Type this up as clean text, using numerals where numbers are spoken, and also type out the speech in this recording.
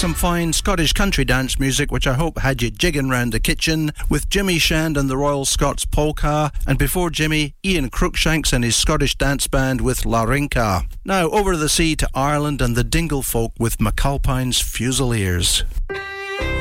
some fine Scottish country dance music, which I hope had you jigging round the kitchen, with Jimmy Shand and the Royal Scots Polka, and before Jimmy, Ian Cruikshanks and his Scottish dance band with Larinka. Now over the sea to Ireland and the Dingle folk with McAlpine's Fusiliers.